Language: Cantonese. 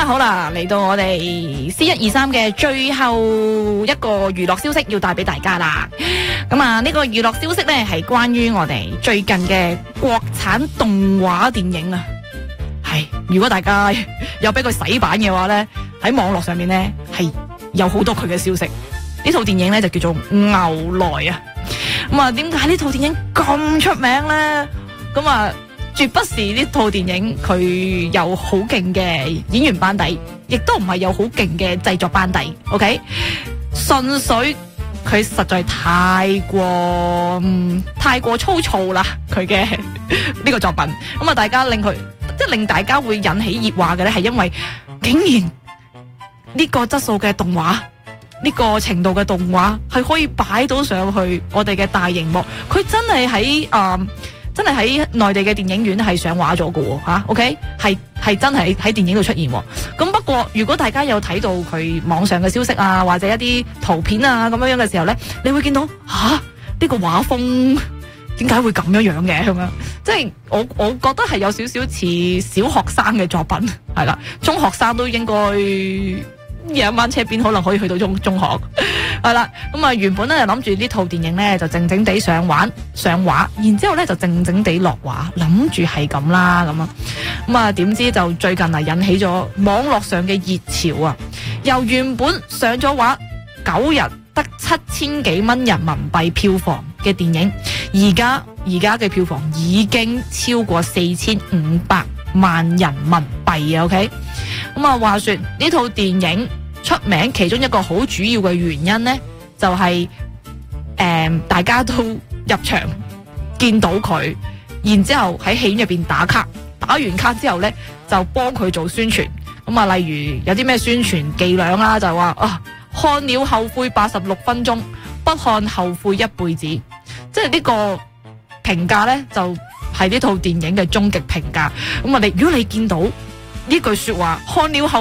好啦，嚟到我哋 C123嘅最後一個娛樂消息要帶俾大家啦。咁啊，呢個娛樂消息呢係關於我哋最近嘅國產動畫電影啊。係，如果大家有俾佢洗版嘅話呢，喺網絡上面呢係有好多佢嘅消息。呢套電影呢就叫做《牛來》啊。咁啊，點解呢套電影咁出名呢？咁啊，絕不是呢套電影佢有好勁嘅演員班底，亦都唔係有好勁嘅製作班底。OK， 純粹佢實在太過粗糙啦，佢嘅呢個作品。咁啊，大家令大家會引起熱話嘅咧，係因為竟然呢個質素嘅動畫，呢個程度嘅動畫係可以擺到上去我哋嘅大熒幕，佢真係喺內地嘅電影院係上畫咗嘅吓。OK， 係真係喺電影度出現。咁不過如果大家有睇到佢網上嘅消息啊，或者一啲圖片啊咁樣嘅時候咧，你會見到呢個畫風點解會咁樣嘅咁樣？即係我覺得係有少少似小學生嘅作品，係啦，中學生都應該有一班車邊可能可以去到中學，係啦。咁啊，原本咧就諗住呢套電影咧就靜靜地上畫，然之後咧就靜靜地落畫，諗住係咁啦咁啊。咁啊，點知就最近引起咗網絡上嘅熱潮啊！由原本上咗畫9日得7000幾蚊人民幣票房嘅電影，而家嘅票房已經超過4500萬人民幣啊 ！OK， 咁啊，話說呢套電影出名，其中一個好主要嘅原因呢，就係大家都入場見到佢，然之後喺戲院入邊打卡，打完卡之後呢，就幫佢做宣傳。咁啊，例如有啲咩宣傳伎倆啦，就係話看了後悔86分鐘，不看後悔一輩子。即係呢個評價呢，就係呢套電影嘅終極評價。咁如果你見到呢句說話，看了後